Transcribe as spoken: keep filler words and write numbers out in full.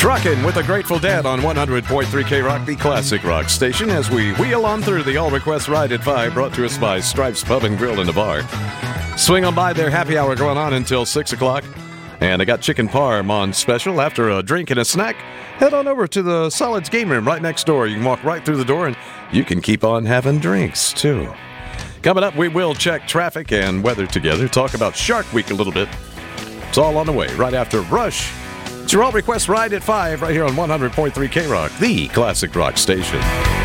Rockin' with the Grateful Dead on one hundred point three K Rock, the classic rock station, as we wheel on through the All Request Ride at five, brought to us by Stripes Pub and Grill and a Bar. Swing on by their happy hour going on until six o'clock. And I got chicken parm on special after a drink and a snack. Head on over to the Solids game room right next door. You can walk right through the door and you can keep on having drinks, too. Coming up, we will check traffic and weather together, talk about Shark Week a little bit. It's all on the way right after Rush. It's your All Request Ride at five right here on one hundred point three K Rock, the classic rock station.